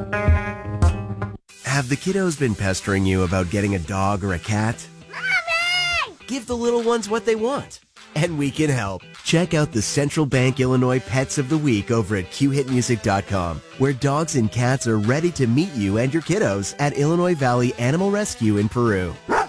Have the kiddos been pestering you about getting a dog or a cat? Mommy! Give the little ones what they want, and we can help. Check out the Central Bank Illinois Pets of the Week over at QHitMusic.com, where dogs and cats are ready to meet you and your kiddos at Illinois Valley Animal Rescue in Peru.